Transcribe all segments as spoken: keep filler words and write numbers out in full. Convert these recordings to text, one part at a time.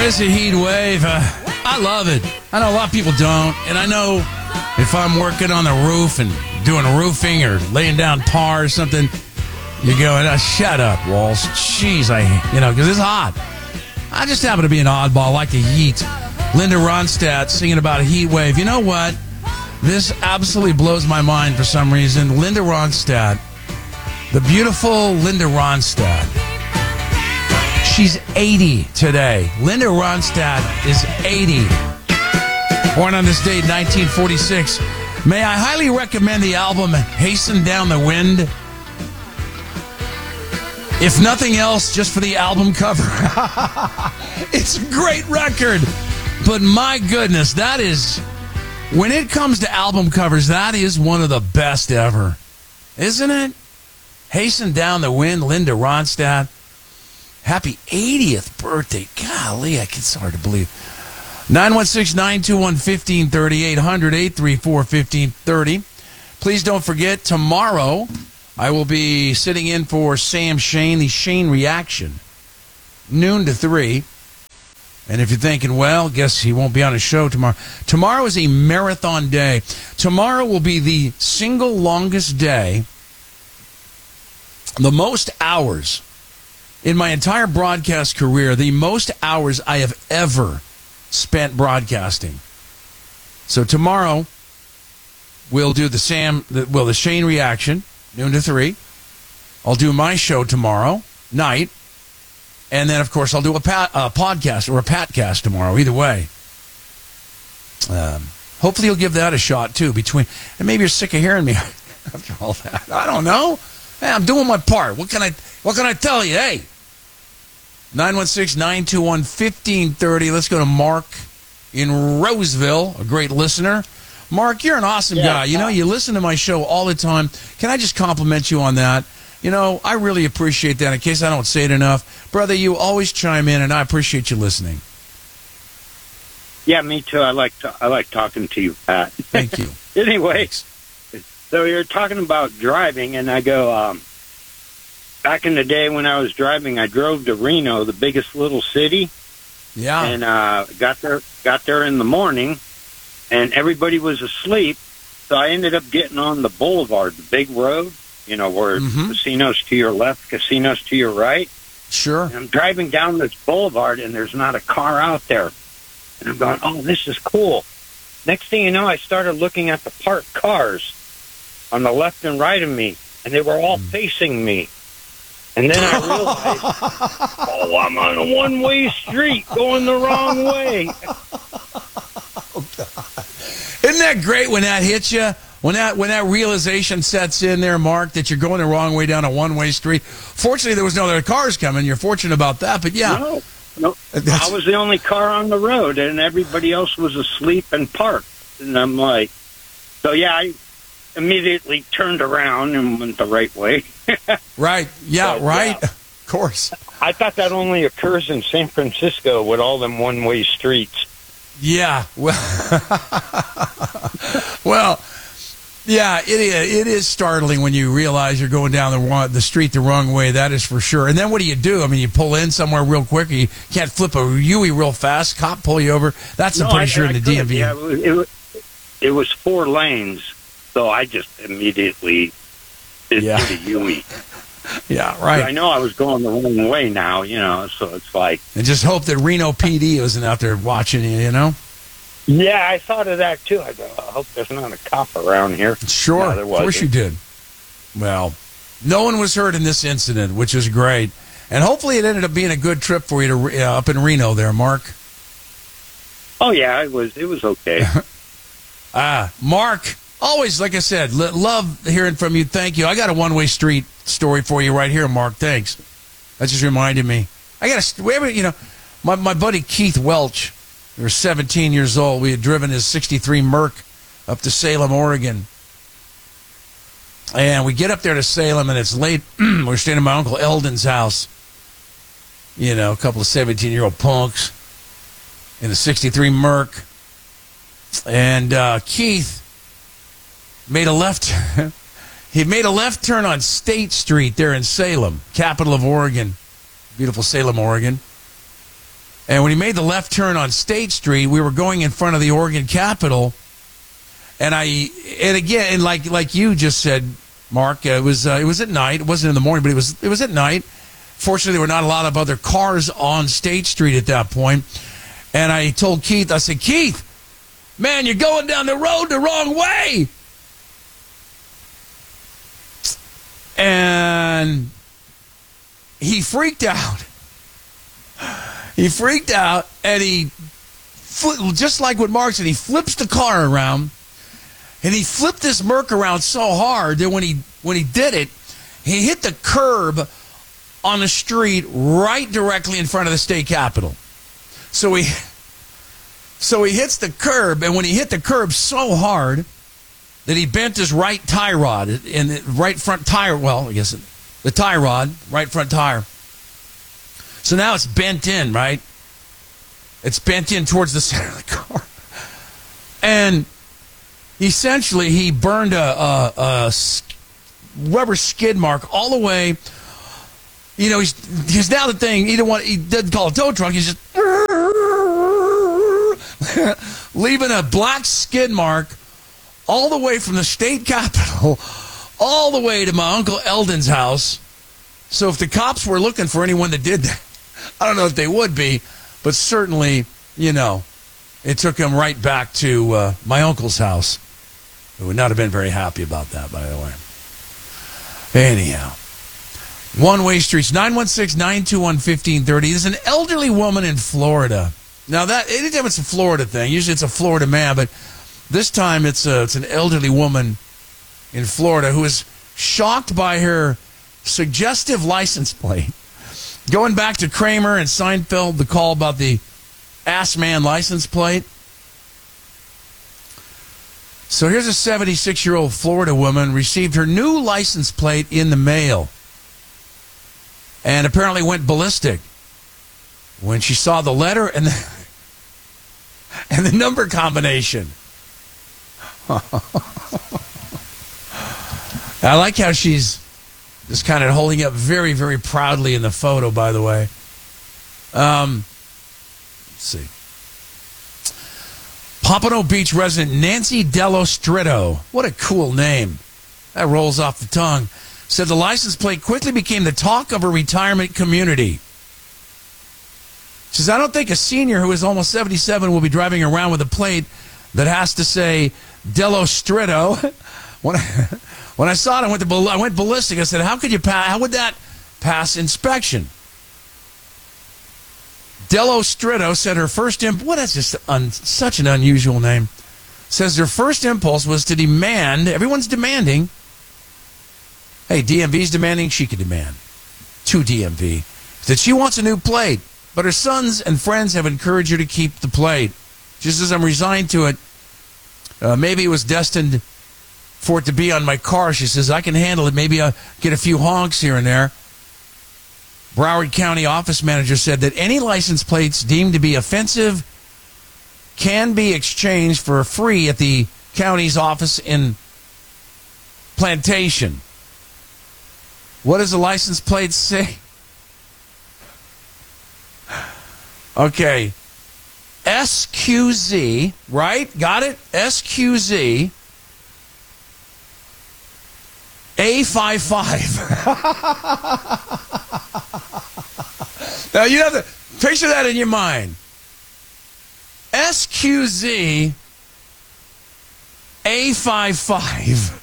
It's a heat wave. Uh, I love it. I know a lot of people don't. And I know if I'm working on the roof and doing roofing or laying down tar or something, you're going, oh, shut up, Walls. Jeez, I, you know, because it's hot. I just happen to be an oddball. I like the heat. Linda Ronstadt singing about a heat wave. You know what? This absolutely blows my mind for some reason. Linda Ronstadt, the beautiful Linda Ronstadt. She's eighty today. Linda Ronstadt is eighty. Born on this date, nineteen forty-six. May I highly recommend the album Hasten Down the Wind? If nothing else, just for the album cover. It's a great record. But my goodness, that is, when it comes to album covers, that is one of the best ever. Isn't it? Hasten Down the Wind, Linda Ronstadt. Happy eightieth birthday. Golly, it's hard to believe. nine one six, nine two one, one five three zero, eight hundred, eight three four, one five three zero. Please don't forget, tomorrow I will be sitting in for Sam Shane, the Shane Reaction, noon to three. And if you're thinking, well, guess he won't be on a show tomorrow. Tomorrow is a marathon day. Tomorrow will be the single longest day, the most hours in my entire broadcast career, the most hours I have ever spent broadcasting. So tomorrow, we'll do the Sam, the, well, the Shane Reaction, noon to three. I'll do my show tomorrow night. And then, of course, I'll do a, pat, a podcast or a patcast tomorrow, either way. Um, hopefully you'll give that a shot, too, between, and maybe you're sick of hearing me after all that. I don't know. Hey, I'm doing my part. What can I What can I tell you? Hey, nine one six, nine two one, one five three zero. Let's go to Mark in Roseville, a great listener. Mark, you're an awesome yeah, guy. You know, you listen to my show all the time. Can I just compliment you on that? You know, I really appreciate that. In case I don't say it enough, brother, you always chime in, and I appreciate you listening. Yeah, me too. I like to, I like talking to you, Pat. Thank you. Anyway. Thanks. So you're talking about driving, and I go, um, back in the day when I was driving, I drove to Reno, the biggest little city. Yeah. And uh, got there got there in the morning, and everybody was asleep. So I ended up getting on the boulevard, the big road, you know, where mm-hmm. casinos to your left, casinos to your right. Sure. And I'm driving down this boulevard, and there's not a car out there. And I'm going, oh, this is cool. Next thing you know, I started looking at the parked cars on the left and right of me, and they were all facing me. And then I realized, oh, I'm on a one-way street going the wrong way. Oh, God. Isn't that great when that hits you? When that when that realization sets in there, Mark, that you're going the wrong way down a one-way street. Fortunately, there was no other cars coming. You're fortunate about that, but yeah. No, no. I was the only car on the road, and everybody else was asleep and parked. And I'm like, so yeah, I immediately turned around and went the right way. Right. Yeah, but, right. Yeah. Of course. I thought that only occurs in San Francisco with all them one-way streets. Yeah. Well, well, yeah, it is, it is startling when you realize you're going down the wrong, the street the wrong way. That is for sure. And then what do you do? I mean, you pull in somewhere real quick. Or you can't flip a U-ey real fast. Cop pull you over. That's, no, I'm pretty I, sure, I in the D M V. Yeah, it was, it, was, it was four lanes, so I just immediately did yeah. the U-ey. Yeah, right. But I know I was going the wrong way now, you know, so it's like... And just hope that Reno P D wasn't out there watching you, you know? Yeah, I thought of that, too. I go, I hope there's not a cop around here. Sure, no, there of course you did. Well, no one was hurt in this incident, which is great. And hopefully it ended up being a good trip for you to uh, up in Reno there, Mark. Oh, yeah, it was, it was okay. Ah, Mark, always, like I said, l- love hearing from you. Thank you. I got a one-way street story for you right here, Mark. Thanks. That just reminded me. I got a, we ever, you know, my, my buddy Keith Welch, we were seventeen years old. We had driven his sixty-three Merc up to Salem, Oregon. And we get up there to Salem, and it's late. We're staying at my Uncle Eldon's house. You know, a couple of seventeen-year-old punks in a sixty-three Merc. And uh, Keith made a left. He made a left turn on State Street there in Salem, capital of Oregon. Beautiful Salem, Oregon. And when he made the left turn on State Street, we were going in front of the Oregon Capitol. And I, and again, and like like you just said, Mark, it was uh, it was at night. It wasn't in the morning, but it was it was at night. Fortunately, there were not a lot of other cars on State Street at that point. And I told Keith, I said, Keith, man, you're going down the road the wrong way. And he freaked out. He freaked out, and he, just like what Mark said, he flips the car around, and he flipped this Merc around so hard that when he when he did it, he hit the curb on the street right directly in front of the state capitol. So he, so he hits the curb, and when he hit the curb so hard that he bent his right tie rod, in the right front tire, well, I guess it, the tie rod, right front tire. So now it's bent in, right? It's bent in towards the center of the car. And essentially, he burned a, a, a rubber skid mark all the way. You know, he's, he's now the thing, he didn't, want, he didn't call it a tow truck, he's just leaving a black skid mark all the way from the state capitol all the way to my Uncle Eldon's house. So if the cops were looking for anyone that did that, I don't know if they would be, but certainly, you know, it took him right back to uh, my uncle's house. Who would not have been very happy about that, by the way. Anyhow, one-way streets, nine one six, nine two one, one five three zero. There's an elderly woman in Florida. Now, that anytime it's a Florida thing, usually it's a Florida man, but this time it's a, it's an elderly woman in Florida who is shocked by her suggestive license plate. Going back to Kramer and Seinfeld, the call about the ass man license plate. So here's a seventy-six-year-old Florida woman received her new license plate in the mail and apparently went ballistic when she saw the letter and the, and the number combination. I like how she's just kind of holding up very, very proudly in the photo, by the way. Um, let's see. Pompano Beach resident Nancy Dello Stritto, what a cool name. That rolls off the tongue. Said the license plate quickly became the talk of her retirement community. She says, I don't think a senior who is almost seventy-seven will be driving around with a plate that has to say Dello Stritto. When I, when I saw it, I went, to, I went ballistic. I said, how could you pass, how would that pass inspection? Dello Stritto said her first imp- what is just un- such an unusual name. Says her first impulse was to demand, everyone's demanding, hey, D M V's demanding, she could demand, to D M V, that she wants a new plate, but her sons and friends have encouraged her to keep the plate. Just as I'm resigned to it, uh, maybe it was destined for it to be on my car. She says, I can handle it. Maybe I'll get a few honks here and there. Broward County office manager said that any license plates deemed to be offensive can be exchanged for free at the county's office in Plantation. What does the license plate say? Okay. S Q Z, right? Got it? S Q Z A fifty-five. Now, you have to picture that in your mind. S Q Z A fifty-five.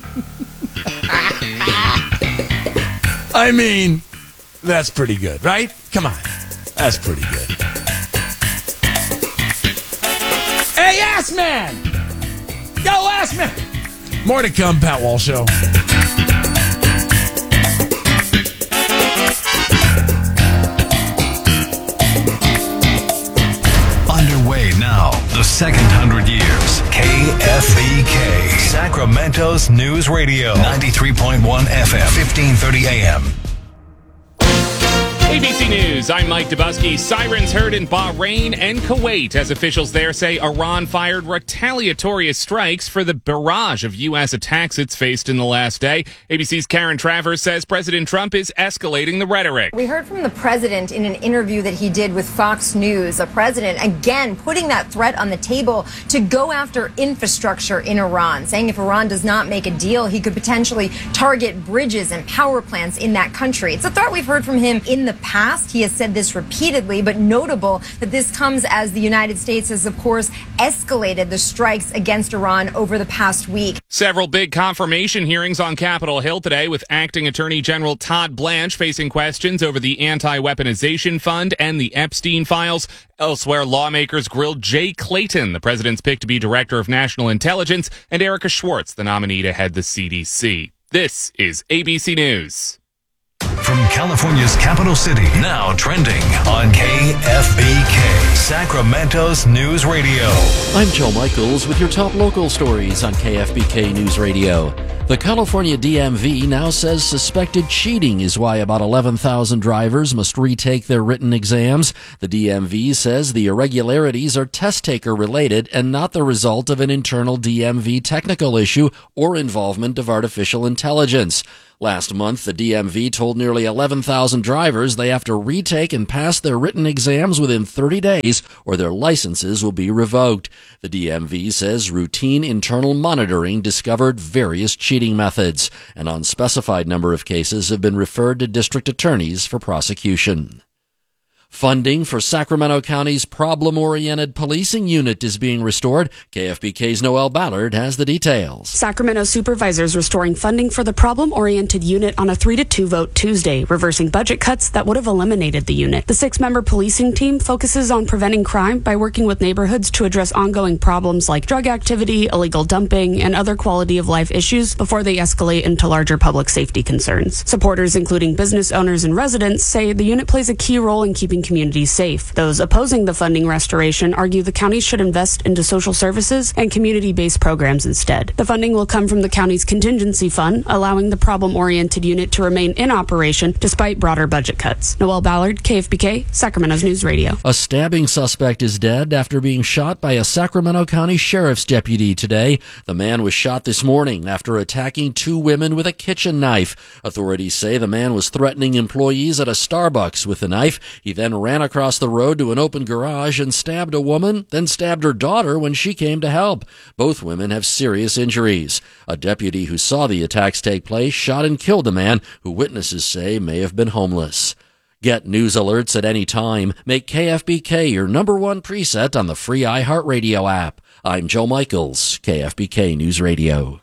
I mean, that's pretty good, right? Come on. That's pretty good. Hey, ass man! Yo, ass man! More to come, Pat Walsh Show. Underway now, the second hundred years. K F E K, Sacramento's News Radio, ninety-three point one F M, fifteen thirty A M. A B C News, I'm Mike Dubusky. Sirens heard in Bahrain and Kuwait as officials there say Iran fired retaliatory strikes for the barrage of U S attacks it's faced in the last day. A B C's Karen Travers says President Trump is escalating the rhetoric. We heard from the president in an interview that he did with Fox News. The president, again, putting that threat on the table to go after infrastructure in Iran, saying if Iran does not make a deal, he could potentially target bridges and power plants in that country. It's a threat we've heard from him in the past. He has said this repeatedly, but notable that this comes as the United States has, of course, escalated the strikes against Iran over the past week. Several big confirmation hearings on Capitol Hill today, with Acting Attorney General Todd Blanche facing questions over the Anti-Weaponization Fund and the Epstein files. Elsewhere, lawmakers grilled Jay Clayton, the president's pick to be Director of National Intelligence, and Erica Schwartz, the nominee to head the C D C. This is A B C News. From California's capital city, now trending on K F B K, Sacramento's News Radio. I'm Joe Michaels with your top local stories on K F B K News Radio. The California D M V now says suspected cheating is why about eleven thousand drivers must retake their written exams. The D M V says the irregularities are test taker related and not the result of an internal D M V technical issue or involvement of artificial intelligence. Last month, the D M V told nearly eleven thousand drivers they have to retake and pass their written exams within thirty days or their licenses will be revoked. The D M V says routine internal monitoring discovered various cheating methods. An unspecified number of cases have been referred to district attorneys for prosecution. Funding for Sacramento County's problem-oriented policing unit is being restored. K F B K's Noelle Ballard has the details. Sacramento supervisors restoring funding for the problem-oriented unit on a three to two vote Tuesday, reversing budget cuts that would have eliminated the unit. The six-member policing team focuses on preventing crime by working with neighborhoods to address ongoing problems like drug activity, illegal dumping, and other quality-of-life issues before they escalate into larger public safety concerns. Supporters, including business owners and residents, say the unit plays a key role in keeping communities safe. Those opposing the funding restoration argue the county should invest into social services and community-based programs instead. The funding will come from the county's contingency fund, allowing the problem-oriented unit to remain in operation despite broader budget cuts. Noelle Ballard, K F B K, Sacramento's News Radio. A stabbing suspect is dead after being shot by a Sacramento County Sheriff's deputy today. The man was shot this morning after attacking two women with a kitchen knife. Authorities say the man was threatening employees at a Starbucks with the knife. He then ran across the road to an open garage and stabbed a woman, then stabbed her daughter when she came to help. Both women have serious injuries. A deputy who saw the attacks take place shot and killed a man who witnesses say may have been homeless. Get news alerts at any time. Make K F B K your number one preset on the free iHeartRadio app. I'm Joe Michaels, K F B K News Radio.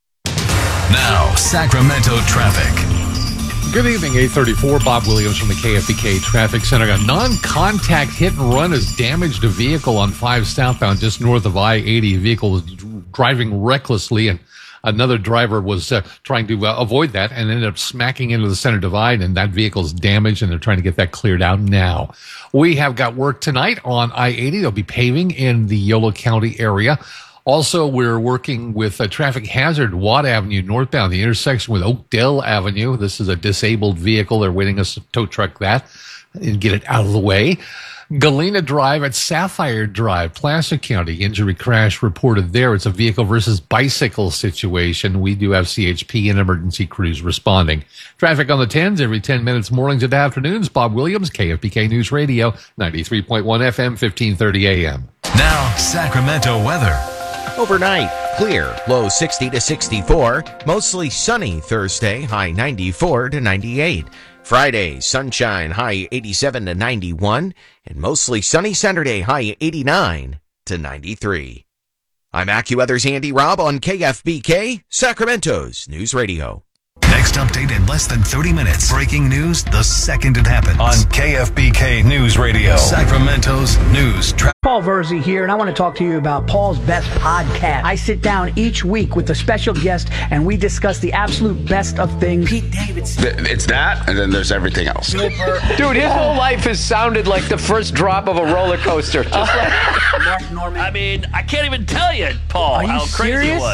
Now, Sacramento traffic. Good evening, eight thirty-four. Bob Williams from the K F B K Traffic Center. A non-contact hit and run has damaged a vehicle on five southbound just north of I eighty. A vehicle was driving recklessly, and another driver was uh, trying to uh, avoid that and ended up smacking into the center divide, and that vehicle's damaged, and they're trying to get that cleared out now. We have got work tonight on I eighty. There'll be paving in the Yolo County area. Also, we're working with a traffic hazard, Watt Avenue northbound, the intersection with Oakdale Avenue. This is a disabled vehicle. They're waiting us to tow truck that and get it out of the way. Galena Drive at Sapphire Drive, Placer County, injury crash reported there. It's a vehicle versus bicycle situation. We do have C H P and emergency crews responding. Traffic on the tens every ten minutes, mornings and afternoons. Bob Williams, K F B K News Radio, ninety-three point one F M, fifteen thirty A M. Now, Sacramento weather. Overnight, clear, low sixty to sixty-four. Mostly sunny Thursday, high ninety-four to ninety-eight. Friday, sunshine, high eighty-seven to ninety-one. And mostly sunny Saturday, high eighty-nine to ninety-three. I'm AccuWeather's Andy Robb on K F B K, Sacramento's News Radio. Next update in less than thirty minutes. Breaking news the second it happens. On K F B K News Radio, Sacramento's News. Tra- Paul Verzi here, and I want to talk to you about Paul's Best Podcast. I sit down each week with a special guest, and we discuss the absolute best of things. Pete Davidson. It's that, and then there's everything else. Dude, his whole life has sounded like the first drop of a roller coaster. Just like Mark Norman. I mean, I can't even tell you, Paul, how crazy serious? it was.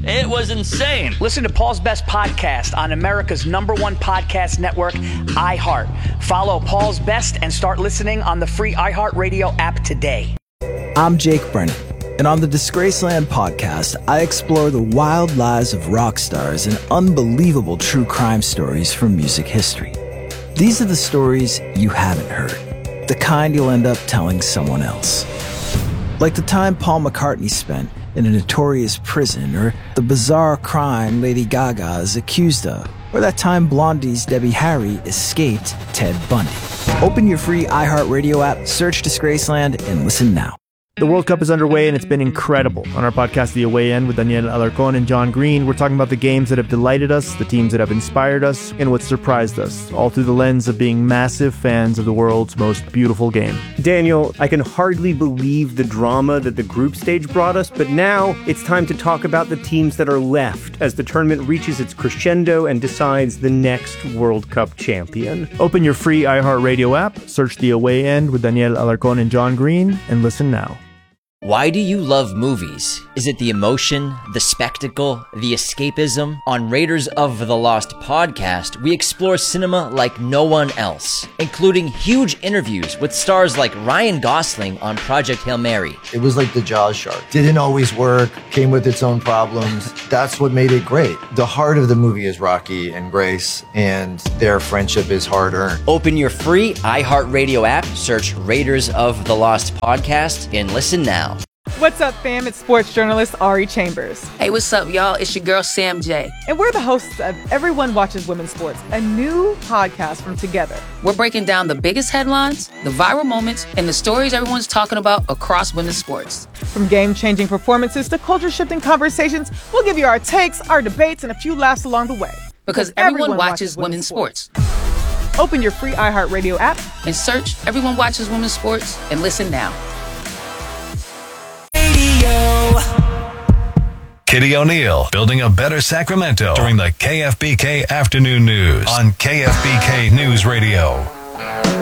It was insane. Listen to Paul's Best Podcast on America's number one podcast network, iHeart. Follow Paul's Best and start listening on the free iHeartRadio app today. I'm Jake Brennan, and on the Disgraceland podcast, I explore the wild lives of rock stars and unbelievable true crime stories from music history. These are the stories you haven't heard, the kind you'll end up telling someone else. Like the time Paul McCartney spent in a notorious prison, or the bizarre crime Lady Gaga is accused of, or that time Blondie's Debbie Harry escaped Ted Bundy. Open your free iHeartRadio app, search Disgraceland, and listen now. The World Cup is underway and it's been incredible. On our podcast, The Away End, with Daniel Alarcón and John Green, we're talking about the games that have delighted us, the teams that have inspired us, and what surprised us, all through the lens of being massive fans of the world's most beautiful game. Daniel, I can hardly believe the drama that the group stage brought us, but now it's time to talk about the teams that are left as the tournament reaches its crescendo and decides the next World Cup champion. Open your free iHeartRadio app, search The Away End with Daniel Alarcón and John Green, and listen now. Why do you love movies? Is it the emotion, the spectacle, the escapism? On Raiders of the Lost podcast, we explore cinema like no one else, including huge interviews with stars like Ryan Gosling on Project Hail Mary. It was like the Jaws shark. Didn't always work, came with its own problems. That's what made it great. The heart of the movie is Rocky and Grace, and their friendship is hard-earned. Open your free iHeartRadio app, search Raiders of the Lost podcast, and listen now. What's up, fam? It's sports journalist Ari Chambers. Hey, what's up, y'all? It's your girl, Sam J. And we're the hosts of Everyone Watches Women's Sports, a new podcast from Together. We're breaking down the biggest headlines, the viral moments, and the stories everyone's talking about across women's sports. From game-changing performances to culture-shifting conversations, we'll give you our takes, our debates, and a few laughs along the way. Because, because everyone, everyone watches, watches women's sports. sports. Open your free iHeartRadio app and search Everyone Watches Women's Sports and listen now. Kitty O'Neill, building a better Sacramento during the K F B K Afternoon News on K F B K News Radio.